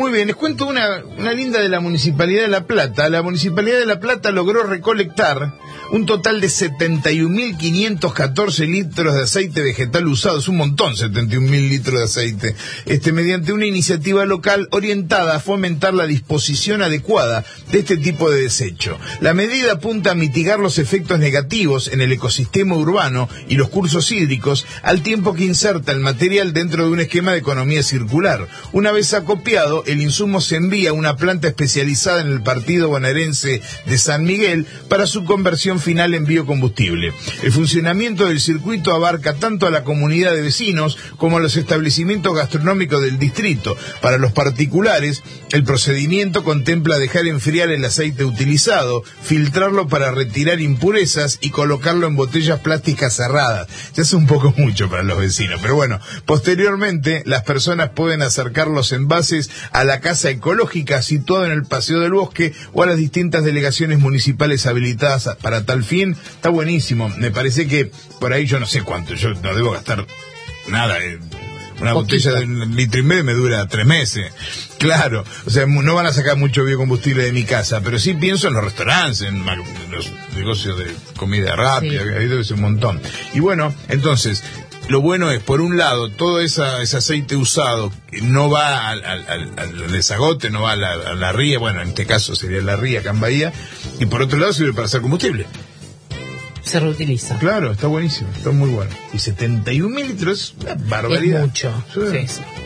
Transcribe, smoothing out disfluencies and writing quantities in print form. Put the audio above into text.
Muy bien, les cuento una linda de la Municipalidad de La Plata. La Municipalidad de La Plata logró recolectar un total de 71.514 litros de aceite vegetal usado. Es un montón, 71.000 litros de aceite. Mediante una iniciativa local orientada a fomentar la disposición adecuada de este tipo de desecho. La medida apunta a mitigar los efectos negativos en el ecosistema urbano y los cursos hídricos, al tiempo que inserta el material dentro de un esquema de economía circular. Una vez acopiado, el insumo se envía a una planta especializada en el partido bonaerense de San Miguel para su conversión final en biocombustible. El funcionamiento del circuito abarca tanto a la comunidad de vecinos como a los establecimientos gastronómicos del distrito. Para los particulares, el procedimiento contempla dejar enfriar el aceite utilizado, filtrarlo para retirar impurezas y colocarlo en botellas plásticas cerradas. Ya es un poco mucho para los vecinos, pero bueno, posteriormente las personas pueden acercar los envases a la casa ecológica situada en el Paseo del Bosque o a las distintas delegaciones municipales habilitadas para tal fin. Está buenísimo. Me parece que por ahí yo no sé cuánto, yo no debo gastar nada. Una botella de 1,5 litros me dura 3 meses. Claro, o sea, no van a sacar mucho biocombustible de mi casa, pero sí pienso en los restaurantes, en los negocios de comida rápida, ahí debe ser un montón. Y bueno, entonces, lo bueno es, por un lado, todo ese aceite usado no va al desagote, no va a la ría, bueno, en este caso sería la ría, acá en Bahía, y por otro lado sirve para hacer combustible. Se reutiliza. Claro, está buenísimo, está muy bueno. Y 71.000 litros es una barbaridad. Es mucho. Sí. Sí.